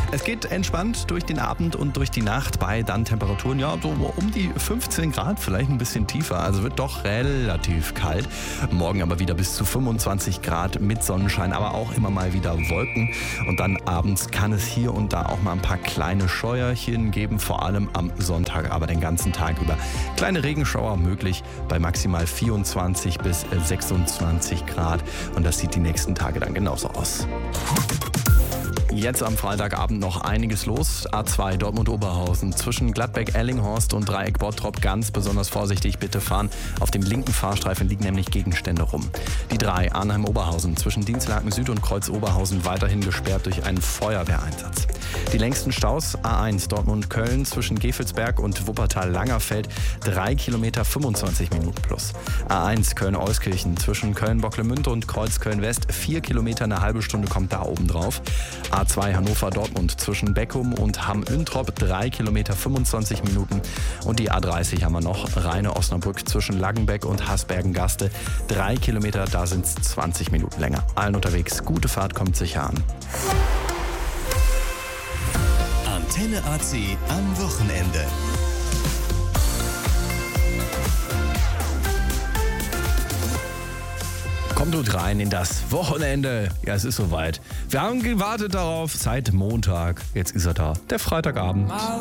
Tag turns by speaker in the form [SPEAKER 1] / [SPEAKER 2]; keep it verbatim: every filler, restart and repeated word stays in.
[SPEAKER 1] Es geht entspannt durch den Abend und durch die Nacht bei dann Temperaturen, ja, so um die fünfzehn Grad, vielleicht ein bisschen tiefer. Also wird doch relativ kalt. Morgen aber wieder bis zu fünfundzwanzig Grad mit Sonnenschein, aber auch immer mal wieder Wolken. Und dann abends kann es hier und da auch mal ein paar kleine Scheuerchen geben, vor allem am Sonntag, aber den ganzen Tag über. Kleine Regenschauer möglich bei maximal vierundzwanzig bis sechsundzwanzig Grad. Und das sieht die nächsten Tage dann genauso aus. Jetzt am Freitagabend noch einiges los. A zwei Dortmund-Oberhausen zwischen Gladbeck-Ellinghorst und Dreieck-Bottrop ganz besonders vorsichtig bitte fahren. Auf dem linken Fahrstreifen liegen nämlich Gegenstände rum. Die drei Arnheim-Oberhausen zwischen Dienstlaken Süd und Kreuz-Oberhausen weiterhin gesperrt durch einen Feuerwehreinsatz. Die längsten Staus A eins Dortmund-Köln zwischen Gevelsberg und Wuppertal-Langerfeld drei Kilometer fünfundzwanzig Minuten plus. A eins Köln-Euskirchen zwischen Köln-Bocklemünde und Kreuz-Köln-West vier Kilometer, eine halbe Stunde kommt da oben drauf. A zwei Hannover-Dortmund zwischen Beckum und Hamm-Üntrop drei Kilometer fünfundzwanzig Minuten. Und die A dreißig haben wir noch, Rheine-Osnabrück zwischen Laggenbeck und Hasbergen-Gaste drei Kilometer, da sind es zwanzig Minuten länger. Allen unterwegs, gute Fahrt, kommt sicher an.
[SPEAKER 2] Antenne A C am Wochenende.
[SPEAKER 1] Kommt gut rein in das Wochenende. Ja, es ist soweit. Wir haben gewartet darauf seit Montag. Jetzt ist er da, der Freitagabend.